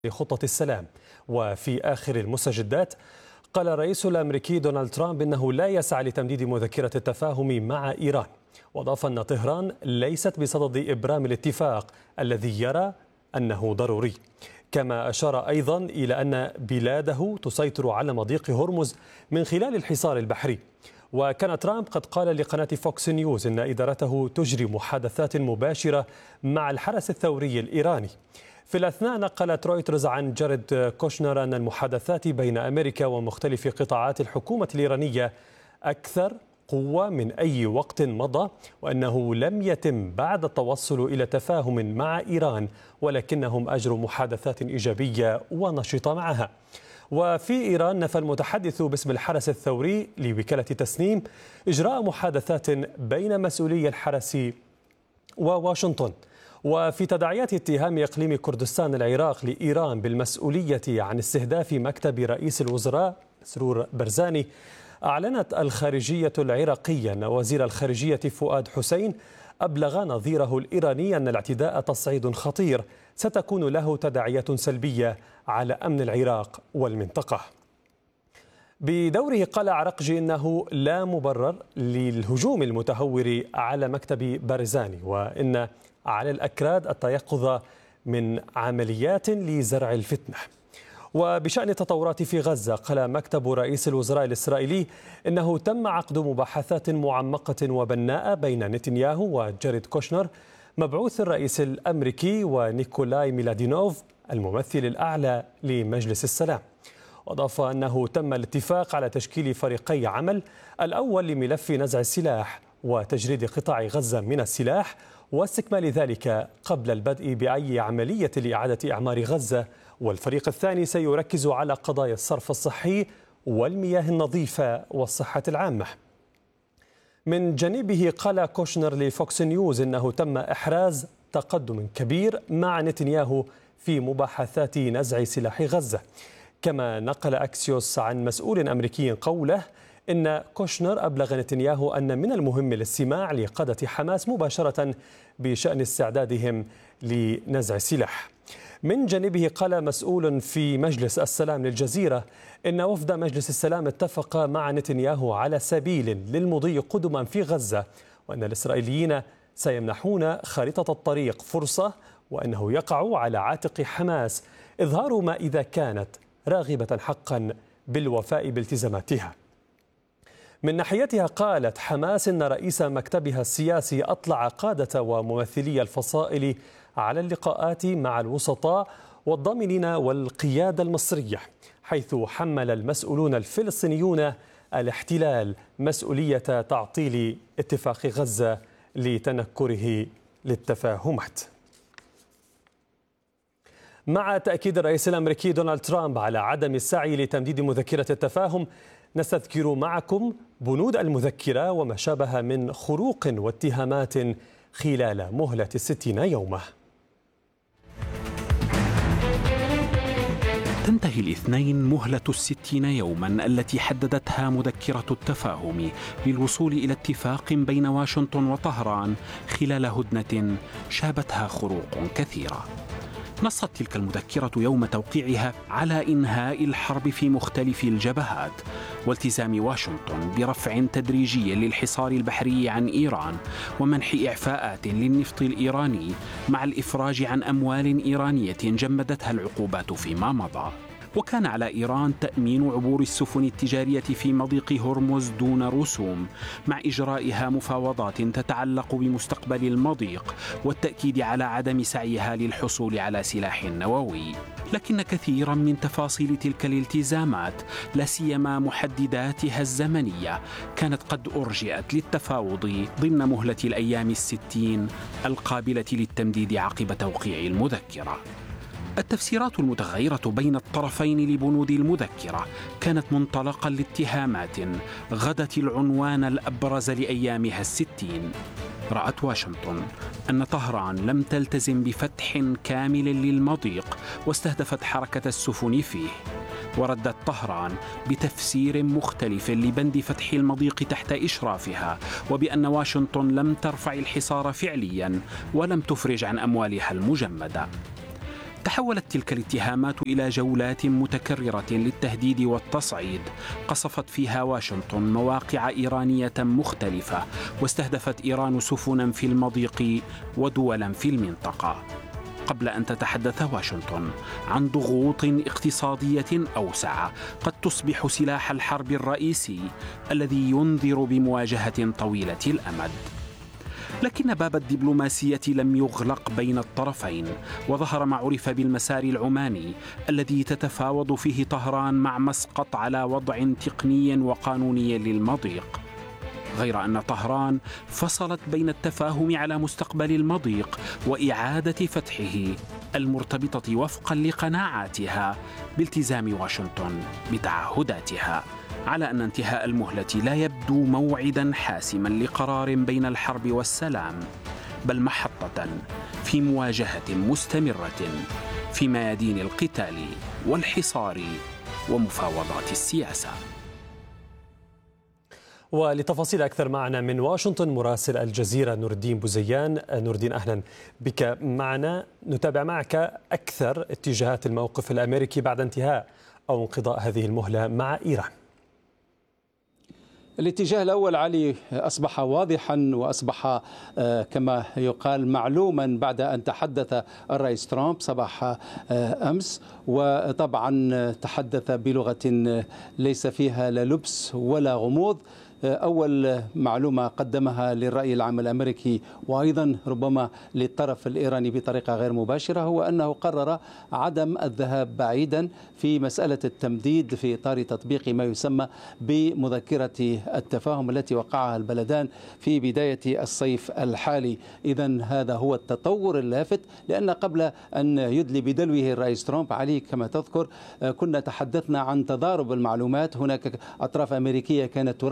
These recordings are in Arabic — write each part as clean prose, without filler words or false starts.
لخطة السلام. وفي آخر المستجدات قال الرئيس الأمريكي دونالد ترامب إنه لا يسعى لتمديد مذكرة التفاهم مع إيران، وأضاف أن طهران ليست بصدد إبرام الاتفاق الذي يرى أنه ضروري. كما أشار أيضا إلى أن بلاده تسيطر على مضيق هرمز من خلال الحصار البحري. وكان ترامب قد قال لقناة فوكس نيوز إن إدارته تجري محادثات مباشرة مع الحرس الثوري الإيراني. في الأثناء نقلت رويترز عن جاريد كوشنر أن المحادثات بين أمريكا ومختلف قطاعات الحكومة الإيرانية أكثر قوة من أي وقت مضى، وأنه لم يتم بعد التوصل إلى تفاهم مع إيران، ولكنهم أجروا محادثات إيجابية ونشطة معها. وفي إيران نفى المتحدث باسم الحرس الثوري لوكالة تسنيم إجراء محادثات بين مسؤولي الحرس وواشنطن. وفي تداعيات اتهام إقليم كردستان العراق لإيران بالمسؤولية عن استهداف مكتب رئيس الوزراء مسرور برزاني، أعلنت الخارجية العراقية أن وزير الخارجية فؤاد حسين أبلغ نظيره الإيراني أن الاعتداء تصعيد خطير ستكون له تداعيات سلبية على أمن العراق والمنطقة. بدوره قال عرقجي إنه لا مبرر للهجوم المتهور على مكتب بارزاني، وإن على الأكراد التيقظ من عمليات لزرع الفتنة. وبشأن التطورات في غزة قال مكتب رئيس الوزراء الإسرائيلي إنه تم عقد مباحثات معمقة وبناءة بين نتنياهو وجاريد كوشنر مبعوث الرئيس الأمريكي ونيكولاي ميلادينوف الممثل الأعلى لمجلس السلام. وأضاف أنه تم الاتفاق على تشكيل فريقي عمل، الأول لملف نزع السلاح وتجريد قطاع غزة من السلاح واستكمال ذلك قبل البدء بأي عملية لإعادة إعمار غزة، والفريق الثاني سيركز على قضايا الصرف الصحي والمياه النظيفة والصحة العامة. من جانبه قال كوشنر لفوكس نيوز إنه تم إحراز تقدم كبير مع نتنياهو في مباحثات نزع سلاح غزة. كما نقل أكسيوس عن مسؤول أمريكي قوله إن كوشنر أبلغ نتنياهو أن من المهم الاستماع لقادة حماس مباشرة بشأن استعدادهم لنزع السلاح. من جانبه قال مسؤول في مجلس السلام للجزيرة إن وفد مجلس السلام اتفق مع نتنياهو على سبيل للمضي قدما في غزة، وأن الإسرائيليين سيمنحون خارطة الطريق فرصة، وأنه يقع على عاتق حماس إظهار ما إذا كانت راغبة حقا بالوفاء بالتزاماتها. من ناحيتها قالت حماس إن رئيس مكتبها السياسي أطلع قادة وممثلي الفصائل على اللقاءات مع الوسطاء والضامنين والقيادة المصرية، حيث حمل المسؤولون الفلسطينيون الاحتلال مسؤولية تعطيل اتفاق غزة لتنكره للتفاهمات. مع تأكيد الرئيس الأمريكي دونالد ترامب على عدم السعي لتمديد مذكرة التفاهم، نستذكر معكم بنود المذكرة وما شابه من خروق واتهامات خلال مهلة 60 يوما. تنتهي الاثنين مهلة 60 يوما التي حددتها مذكرة التفاهم للوصول إلى اتفاق بين واشنطن وطهران خلال هدنة شابتها خروق كثيرة. نصت تلك المذكرة يوم توقيعها على إنهاء الحرب في مختلف الجبهات، والتزام واشنطن برفع تدريجي للحصار البحري عن إيران، ومنح إعفاءات للنفط الإيراني، مع الإفراج عن أموال إيرانية جمدتها العقوبات فيما مضى. وكان على إيران تأمين عبور السفن التجارية في مضيق هرمز دون رسوم، مع إجرائها مفاوضات تتعلق بمستقبل المضيق والتأكيد على عدم سعيها للحصول على سلاح نووي. لكن كثيرا من تفاصيل تلك الالتزامات، لا سيما محدداتها الزمنية، كانت قد أرجئت للتفاوض ضمن مهلة الأيام 60 القابلة للتمديد عقب توقيع المذكرة. التفسيرات المتغيرة بين الطرفين لبنود المذكرة كانت منطلقا لاتهامات غدت العنوان الأبرز لأيامها 60. رأت واشنطن أن طهران لم تلتزم بفتح كامل للمضيق واستهدفت حركة السفن فيه، وردت طهران بتفسير مختلف لبند فتح المضيق تحت إشرافها، وبأن واشنطن لم ترفع الحصار فعليا ولم تفرج عن أموالها المجمدة. تحولت تلك الاتهامات إلى جولات متكررة للتهديد والتصعيد، قصفت فيها واشنطن مواقع إيرانية مختلفة، واستهدفت إيران سفنا في المضيق ودولا في المنطقة، قبل أن تتحدث واشنطن عن ضغوط اقتصادية أوسع قد تصبح سلاح الحرب الرئيسي الذي ينذر بمواجهة طويلة الأمد. لكن باب الدبلوماسية لم يغلق بين الطرفين، وظهر ما عرف بالمسار العماني الذي تتفاوض فيه طهران مع مسقط على وضع تقني وقانوني للمضيق، غير أن طهران فصلت بين التفاهم على مستقبل المضيق وإعادة فتحه المرتبطة وفقا لقناعاتها بالتزام واشنطن بتعهداتها، على أن انتهاء المهلة لا يبدو موعدا حاسما لقرار بين الحرب والسلام، بل محطة في مواجهة مستمرة في ميادين القتال والحصار ومفاوضات السياسة. ولتفاصيل أكثر معنا من واشنطن مراسل الجزيرة نور الدين بوزيان. نور الدين، أهلا بك معنا. نتابع معك أكثر اتجاهات الموقف الأمريكي بعد انتهاء أو انقضاء هذه المهلة مع إيران. الاتجاه الأول علي أصبح واضحا وأصبح كما يقال معلوما بعد أن تحدث الرئيس ترامب صباح أمس، وطبعا تحدث بلغة ليس فيها لا لبس ولا غموض. أول معلومة قدمها للرأي العام الأمريكي وأيضا ربما للطرف الإيراني بطريقة غير مباشرة هو أنه قرر عدم الذهاب بعيدا في مسألة التمديد في إطار تطبيق ما يسمى بمذكرة التفاهم التي وقعها البلدان في بداية الصيف الحالي. إذن هذا هو التطور اللافت، لأن قبل أن يدلي بدلوه الرئيس ترامب علي كما تذكر كنا تحدثنا عن تضارب المعلومات. هناك أطراف أمريكية كانت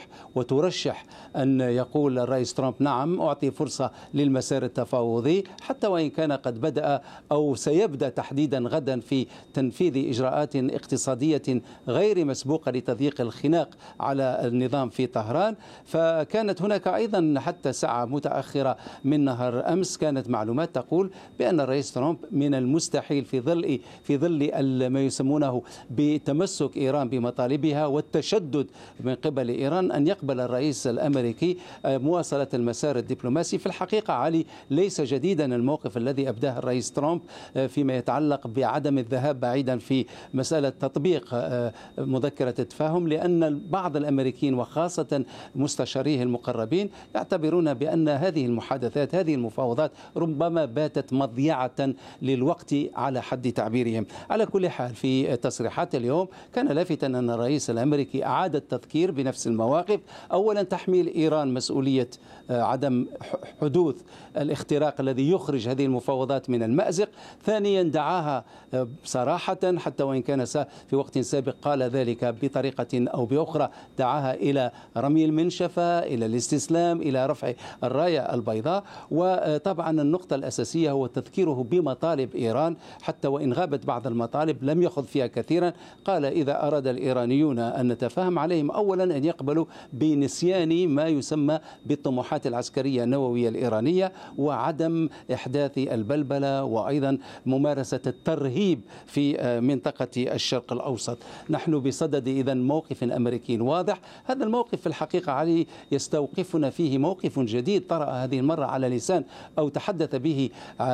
ترشح أن يقول الرئيس ترامب نعم أعطي فرصة للمسار التفاوضي، حتى وإن كان قد بدأ أو سيبدأ تحديدا غدا في تنفيذ إجراءات اقتصادية غير مسبوقة لتضييق الخناق على النظام في طهران. فكانت هناك أيضا حتى ساعة متأخرة من نهار أمس كانت معلومات تقول بأن الرئيس ترامب من المستحيل في ظل ما يسمونه بتمسك إيران بمطالبها والتشدد من قبل إيران أن يقبل الرئيس الأمريكي مواصلة المسار الدبلوماسي. في الحقيقة علي ليس جديدا الموقف الذي أبداه الرئيس ترامب فيما يتعلق بعدم الذهاب بعيدا في مسألة تطبيق مذكرة التفاهم، لأن بعض الأمريكيين وخاصة مستشاريه المقربين يعتبرون بأن هذه المحادثات هذه المفاوضات ربما باتت مضيعة للوقت على حد تعبيرهم. على كل حال في تصريحات اليوم كان لافتا أن الرئيس الأمريكي أعاد التذكير بنفس المواقف. أولا تحميل إيران مسؤولية عدم حدوث الاختراق الذي يخرج هذه المفاوضات من المأزق. ثانيا دعاها صراحة حتى وإن كان في وقت سابق قال ذلك بطريقة أو بأخرى، دعاها إلى رمي المنشفة، إلى الاستسلام، إلى رفع الراية البيضاء. وطبعا النقطة الأساسية هو تذكيره بمطالب إيران حتى وإن غابت بعض المطالب لم يخض فيها كثيرا. قال إذا أراد الإيرانيون أن نتفاهم عليهم أولا أن يقبلوا بنسيان ما يسمى بالطموحات العسكرية النووية الإيرانية وعدم إحداث البلبلة وأيضا ممارسة الترهيب في منطقة الشرق الأوسط. نحن بصدد إذن موقف أمريكي واضح. هذا الموقف في الحقيقة علي يستوقفنا فيه موقف جديد طرأ هذه المرة على لسان أو تحدث به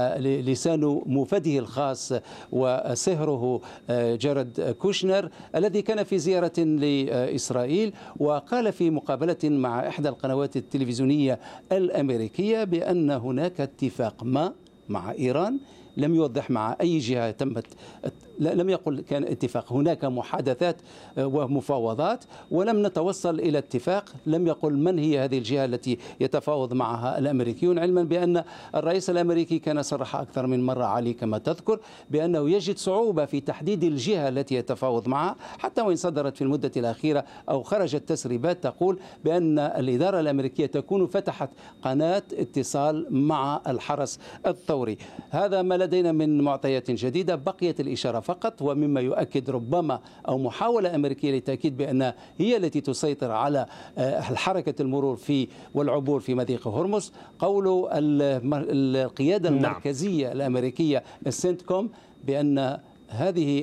لسان موفده الخاص وسهره جارد كوشنر الذي كان في زيارة لإسرائيل، وقال في مقابلة مع إحدى القنوات التلفزيونية الأمريكية بأن هناك اتفاق ما مع إيران. لم يوضح مع أي جهة تمت، لم يقل كان اتفاق، هناك محادثات ومفاوضات ولم نتوصل إلى اتفاق. لم يقل من هي هذه الجهة التي يتفاوض معها الأمريكيون، علما بأن الرئيس الأمريكي كان صرح أكثر من مرة علي كما تذكر بأنه يجد صعوبة في تحديد الجهة التي يتفاوض معها، حتى وإن صدرت في المدة الأخيرة أو خرجت تسريبات تقول بأن الإدارة الأمريكية تكون فتحت قناة اتصال مع الحرس الثوري. هذا ما لدينا من معطيات جديدة. بقيت الإشارة فقط، ومما يؤكد ربما أو محاولة أمريكية للتأكيد بأن هي التي تسيطر على حركة المرور والعبور في مضيق هرمز، قول القيادة المركزية الأمريكية السنتكوم بأن هذه